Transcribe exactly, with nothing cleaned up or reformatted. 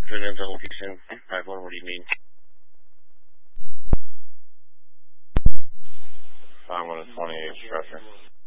Turn into location five one, what do you mean? five one twenty-eight structure.